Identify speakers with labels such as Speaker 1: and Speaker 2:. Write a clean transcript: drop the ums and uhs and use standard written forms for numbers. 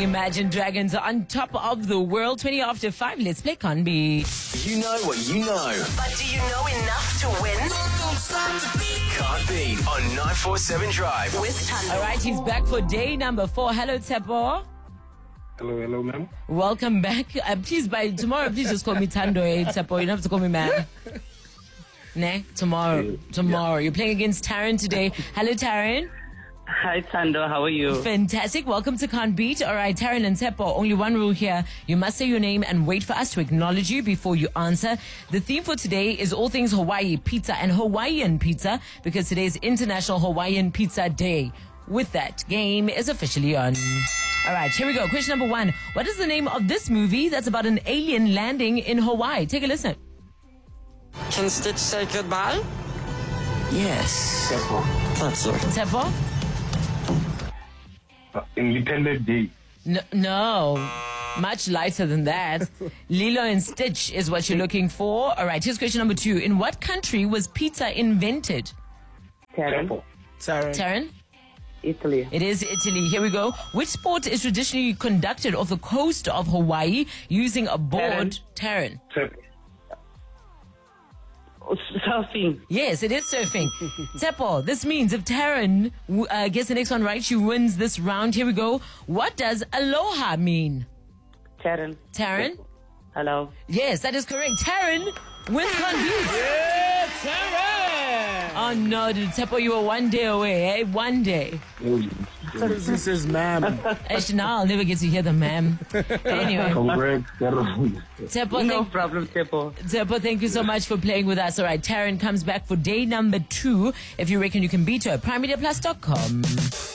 Speaker 1: Imagine Dragons are on top of the world. 20 after 5. Let's play Conby.
Speaker 2: You know what you know.
Speaker 3: But do you know enough to win?
Speaker 2: Can't beat on 947 Drive.
Speaker 3: With Tando.
Speaker 1: All right, he's back for day number 4. Hello, Tsepo.
Speaker 4: Hello, ma'am.
Speaker 1: Welcome back. Please, by tomorrow, please just call me Tando, Tsepo. You don't have to call me ma'am. Nah, tomorrow.
Speaker 4: Yeah.
Speaker 1: You're playing against Taryn today. Hello, Taryn.
Speaker 5: Hi, Tando. How are you?
Speaker 1: Fantastic. Welcome to Can't Beat. All right, Taryn and Tsepo, only one rule here. You must say your name and wait for us to acknowledge you before you answer. The theme for today is all things Hawaii pizza and Hawaiian pizza because today is International Hawaiian Pizza Day. With that, game is officially on. All right, here we go. Question number 1. What is the name of this movie that's about an alien landing in Hawaii? Take a listen.
Speaker 6: Can Stitch say goodbye? Yes. That's it.
Speaker 1: Tsepo?
Speaker 4: Independent Day.
Speaker 1: No, much lighter than that. Lilo and Stitch is what you're looking for. All right, here's question number 2. In what country was pizza invented?
Speaker 5: Taryn.
Speaker 1: Taryn?
Speaker 5: Italy.
Speaker 1: It is Italy. Here we go. Which sport is traditionally conducted off the coast of Hawaii using a board? Taryn.
Speaker 5: Surfing.
Speaker 1: Yes, it is surfing. Tsepo, this means if Taryn gets the next one right, she wins this round. Here we go. What does aloha mean?
Speaker 5: Taryn.
Speaker 1: Taryn?
Speaker 5: Hello.
Speaker 1: Yes, that is correct. Taryn wins Conby.
Speaker 7: Yeah, Taryn!
Speaker 1: Oh no, Tsepo, you were 1 day away, eh? 1 day.
Speaker 7: This is ma'am.
Speaker 1: Actually, now I'll never get to hear the ma'am. Anyway,
Speaker 4: Congrats,
Speaker 1: Tsepo,
Speaker 5: No problem, Tepo.
Speaker 1: Tsepo, thank you so much for playing with us. All right, Taryn comes back for day number 2. If you reckon you can beat her, primemediaplus.com.